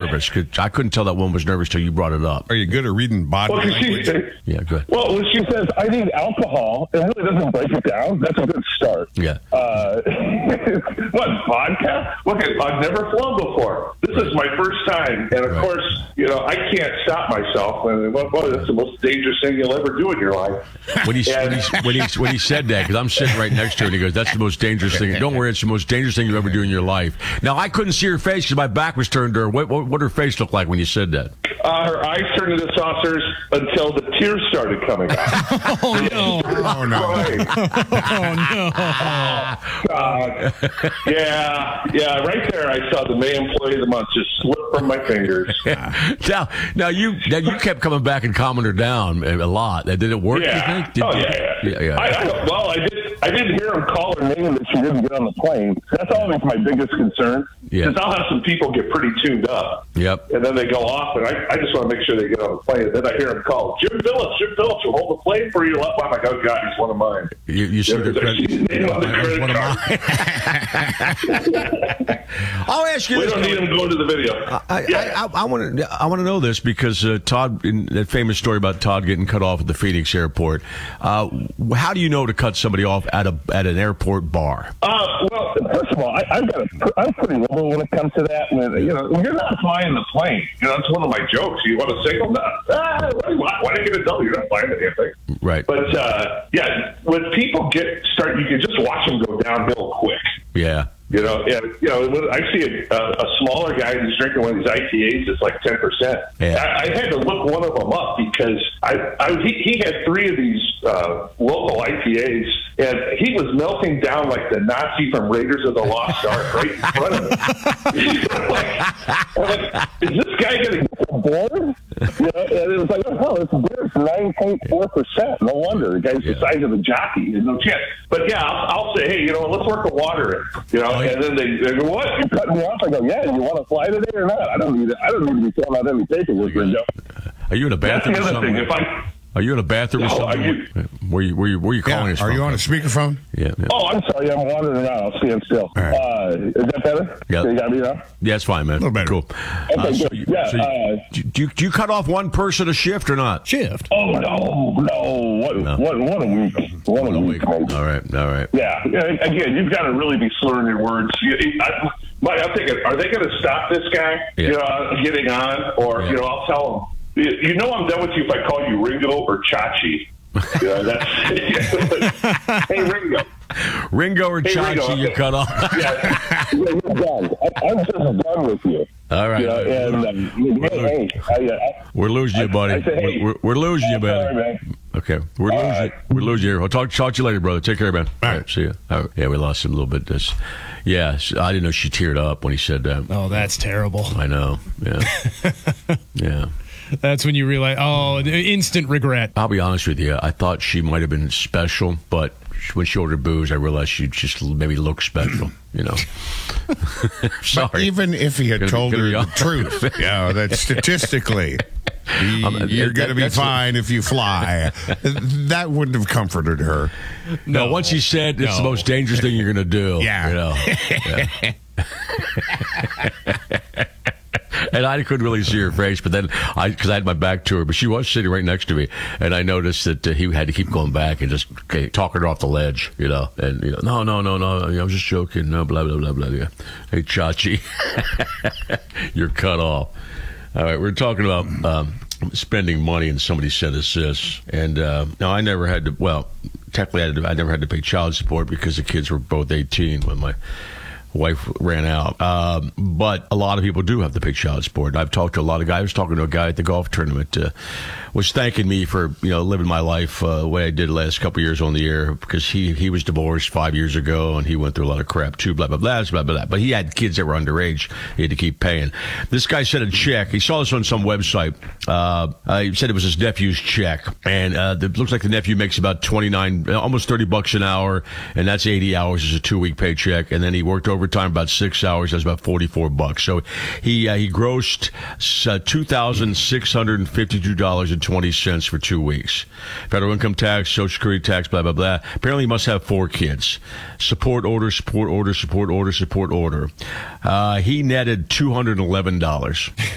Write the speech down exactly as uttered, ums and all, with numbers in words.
nervous. I couldn't tell that woman was nervous till you brought it up. Are you good at reading body Well, language? she, Yeah, good. well, when she says, I need alcohol, it really doesn't break it down. That's a good start. Yeah. Uh, what, vodka? Look, I've never flown before. This is my first time. And, of Right. course, you know, I can't stop myself. And, well, well, that's the most dangerous thing you'll ever do in your life. When he, when he, when he, when he said that, because I'm sitting right next to her, and he goes, that's the most dangerous thing. Don't worry, it's the most dangerous thing you ever do in your life. Now, I couldn't see her face because my back was turned to her. What, what, what did her face look like when you said that? Uh, her eyes turned into saucers until the tears started coming out. Oh, no. Oh, no. Oh, no. God. Yeah, yeah, right there I saw the May Employee of the Month just slip from my fingers. now, now you now you kept coming back and calming her down a lot. Did it work, Yeah. you think? Did, oh, yeah, yeah. yeah, yeah. I, I, well, I, did, I didn't hear him call her name that she didn't get on the plane. That's always my biggest concern. Yeah. Because I'll have some people get pretty tuned up. Yep. And then they go off, and I, I just want to make sure they get on the plane. And then I hear him call, Jim Phillips, Jim Phillips will hold the plane for you. I'm like, oh, God, he's one of mine. You, you see Yeah, the there's credit. his name on the credit One of card. mine. I'll ask you We this. don't need him going to the video. I, Yeah. I, I, I want to I want to know this because uh, Todd, in that famous story about Todd getting cut off at the Phoenix airport. Uh, how do you know to cut somebody off at a at an airport bar? Uh, well, first of all, I, I've got a, I'm pretty liberal when it comes to that. When, you know, when you're not flying the plane, you know, that's one of my jokes. You want to signal? No. Ah, why, why did I get a double? You're not flying the damn thing. Right. But, uh, yeah, when people get start, you can just watch them go downhill quick. Yeah. You know, and, you know, when I see a, a, a smaller guy who's drinking one of these I P As that's like ten percent. Yeah. I, I had to look one of them up because I, I he, he had three of these uh, local I P As, and he was melting down like the Nazi from Raiders of the Lost Ark right in front of him. like, I'm like, is this guy going to get bored? You know, and it was like, oh, hell, it's beer's nine point four percent. No wonder. The guy's Yeah. the size of a jockey. There's no chance. But, yeah, I'll, I'll say, hey, you know, let's work the water in. You know, and then they, they go, what? You're cutting me off? I go, yeah, you want to fly today or not? I don't need it. I don't need to be filling out any paperwork, Ringo. Are you in a That's bathroom the or other thing. something? If I, Are you in a bathroom or No, something? are you- Where you where you where you calling Yeah. us Are from? you on a speakerphone? Yeah. yeah. oh, I'm sorry. I'm wandering around. I'll stand still. All right. Uh, is that better? Yeah. You got me now? Yeah, it's fine, man. A little better. Cool. Okay, so good. you, Yeah, so you- uh, do, do, you, do you cut off one person a shift or not? Shift. Oh, no. No. What, No. what, what a week. What a Oh, week, wait. mate. All right. All right. Yeah. Yeah, again, you've got to really be slurring your words. You, I, but I'm thinking, are they going to stop this guy, Yeah. you know, getting on? Or, Yeah. you know, I'll tell him. You, you know I'm done with you if I call you Ringo or Chachi. You know, that's, hey, Ringo. Ringo or Hey, Chachi, Ringo. you cut off. Yeah, yeah, you're done. I, I'm just done with you. All right. You know, and, um, hey, hey, I, I, We're losing you, buddy. I say, hey, we're, we're, we're losing you, I'm buddy. sorry, man. Okay, we're All losing. right. We're losing you. I'll talk, talk to you later, brother. Take care, man. All right, see you. All right. Yeah, we lost him a little bit. This, yeah, I didn't know she teared up when he said that. Oh, that's terrible. I know. Yeah, yeah. That's when you realize, oh, the instant regret. I'll be honest with you. I thought she might have been special, but when she ordered booze, I realized she just maybe looked special. You know. Sorry. But even if he had Gonna be- told gonna her be the honest. truth, yeah, that statistically, he- Um, you're that- going to be that's- fine if you fly. That wouldn't have comforted her. No, once he said it's the No. most dangerous thing you're going to do. Yeah. You know. Yeah. And I couldn't really see her face, but then I, because I had my back to her, but she was sitting right next to me, and I noticed that uh, he had to keep going back and just okay, talking her off the ledge, you know. And you know, no, no, no, no, I was just joking. No, blah blah blah blah. Yeah. Hey, Chachi, you're cut off. All right, we're talking about um, spending money, and somebody sent us this, and uh, now I never had to. Well, technically, I, had to, I never had to pay child support because the kids were both eighteen when my wife ran out. Um, but a lot of people do have to pay child support. I've talked to a lot of guys. I was talking to a guy at the golf tournament, uh, was thanking me for, you know, living my life uh, the way I did the last couple of years on the air, because he, he was divorced five years ago and he went through a lot of crap too, blah, blah, blah, blah, blah, blah. But he had kids that were underage. He had to keep paying. This guy sent a check. He saw this on some website. Uh, uh, he said it was his nephew's check. And uh, it looks like the nephew makes about twenty-nine, almost thirty bucks an hour. And that's eighty hours is a two week paycheck. And then he worked overtime about six hours. That's about forty-four bucks. So he, uh, he grossed uh, two thousand six hundred fifty-two dollars and twenty cents for two weeks. Federal income tax, Social Security tax, blah, blah, blah. Apparently he must have four kids. Support order, support order, support order, support order. Uh, he netted two hundred eleven dollars.